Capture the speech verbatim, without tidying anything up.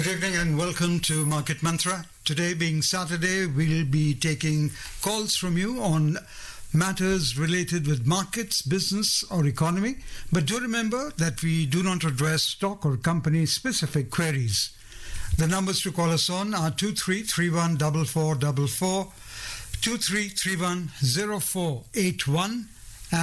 Good evening and welcome to Market Mantra. Today being Saturday, we'll be taking calls from you on matters related with markets, business or economy. But do remember that we do not address stock or company specific queries. The numbers to call us on are two three three one four four four four, two three three one zero four eight one